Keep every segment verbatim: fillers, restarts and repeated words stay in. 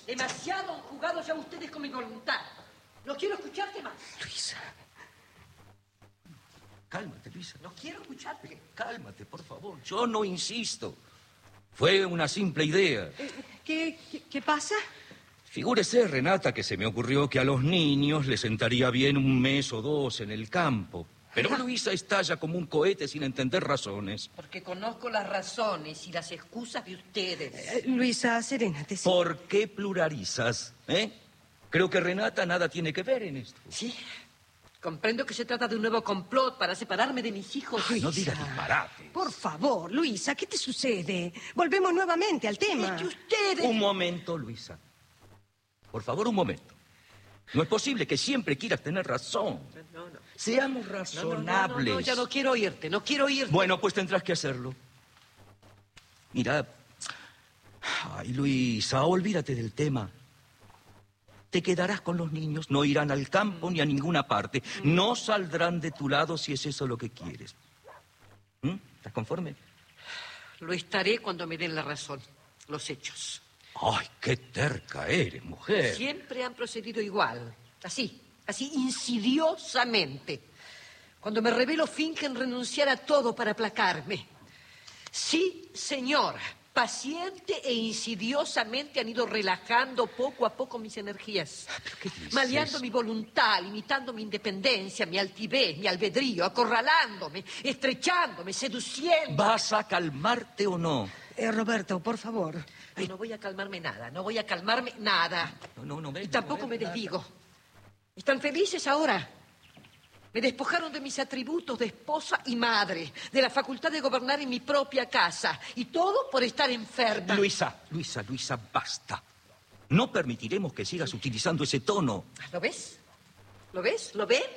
Demasiado han jugado ya ustedes con mi voluntad. No quiero escucharte más. Luisa. Cálmate, Luisa. No quiero escucharte. Cálmate, por favor. Yo no insisto. Fue una simple idea. Eh, ¿Qué, qué, qué pasa? Figúrese, Renata, que se me ocurrió que a los niños les sentaría bien un mes o dos en el campo. Pero Luisa estalla como un cohete sin entender razones. Porque conozco las razones y las excusas de ustedes. Eh, Luisa, serénate. ¿Sí? ¿Por qué pluralizas? ¿Eh? Creo que Renata nada tiene que ver en esto. Sí. Comprendo que se trata de un nuevo complot para separarme de mis hijos. Ay, no digas disparate. Por favor, Luisa, ¿qué te sucede? Volvemos nuevamente al tema. Es que ustedes... Un momento, Luisa. Por favor, un momento. No es posible que siempre quieras tener razón. No, no. Seamos No, no, razonables. no, no, no, ya no quiero oírte, no quiero oírte. Bueno, pues tendrás que hacerlo. Mira... Ay, Luisa, olvídate del tema. Te quedarás con los niños, no irán al campo ni a ninguna parte. No saldrán de tu lado si es eso lo que quieres. ¿Mm? ¿Estás conforme? Lo estaré cuando me den la razón, los hechos. Ay, qué terca eres, mujer. Siempre han procedido igual, así, así insidiosamente. Cuando me revelo fingen renunciar a todo para aplacarme. Sí, señora. Paciente e insidiosamente han ido relajando poco a poco mis energías. ¿Qué dices? Maleando mi voluntad, limitando mi independencia, mi altivez, mi albedrío, acorralándome, estrechándome, seduciendo. ¿Vas a calmarte o no? Eh, Roberto, por favor. No, no voy a calmarme nada, no voy a calmarme nada. No, no, no. Ven, Y tampoco no, me ven, desdigo. ¿Están felices ahora? Me despojaron de mis atributos de esposa y madre, de la facultad de gobernar en mi propia casa, y todo por estar enferma. Luisa, Luisa, Luisa, basta. No permitiremos que sigas utilizando ese tono. ¿Lo ves? ¿Lo ves? ¿Lo ven?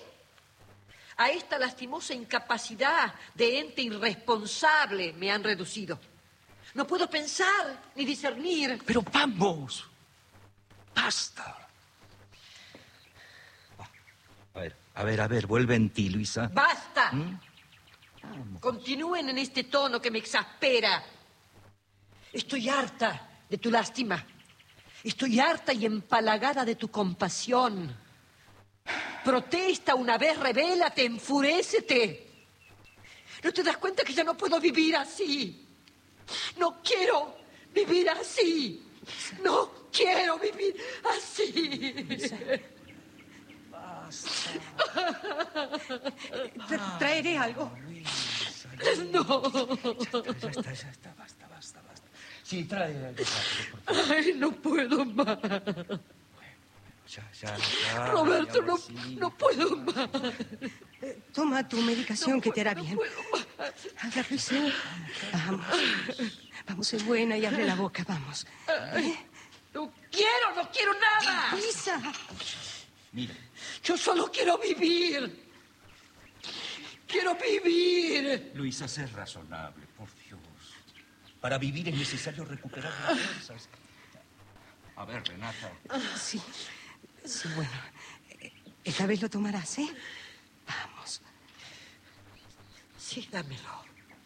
A esta lastimosa incapacidad de ente irresponsable me han reducido. No puedo pensar ni discernir. Pero vamos. Basta. A ver, a ver, a ver, vuelve en ti, Luisa. ¡Basta! ¿Mm? Continúen en este tono que me exaspera. Estoy harta de tu lástima. Estoy harta y empalagada de tu compasión. Protesta una vez, rebélate, enfurécete. ¿No te das cuenta que ya no puedo vivir así? No quiero vivir así. No quiero vivir así. Tra- traeré algo. No. Ya está, ya está, basta, basta, basta. Sí, trae algo rápido, por favor. Ay, no puedo más. Ya, ya, ya. Roberto, ya, no, sí. no puedo más. Eh, toma tu medicación No que te hará puedo, bien. No puedo más. Anda, Luisa. Vamos. Vamos, es buena y abre la boca, vamos. ¿Eh? No quiero, no quiero nada. Luisa. Mira, Yo solo quiero vivir. Quiero vivir. Luisa, sé razonable, por Dios. Para vivir es necesario recuperar las fuerzas. A ver, Renata. Sí, sí, bueno. Eh, Esta vez lo tomarás, ¿eh? Vamos. Sí, dámelo.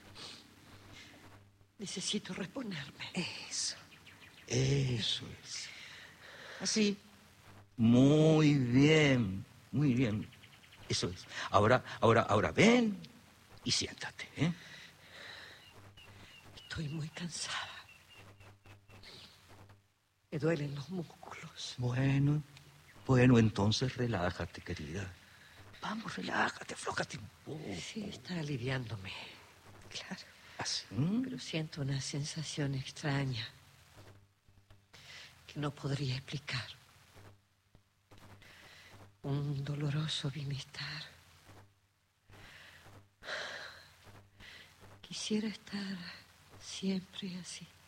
Necesito reponerme. Eso. Eso es. Así. Muy bien, muy bien. Eso es. Ahora, ahora, ahora ven y siéntate, ¿eh? Estoy muy cansada. Me duelen los músculos. Bueno, bueno, entonces relájate, querida. Vamos, relájate, aflójate un poco. Sí, está aliviándome. Claro. Así. Pero siento una sensación extraña que no podría explicar. Un doloroso bienestar. Quisiera estar siempre así.